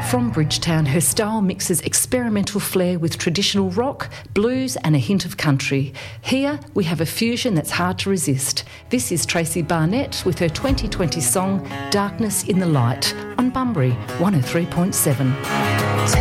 From Bridgetown, her style mixes experimental flair with traditional rock, blues and a hint of country. Here we have a fusion that's hard to resist. This is Tracy Barnett with her 2020 song Darkness in the Light on Bunbury 103.7.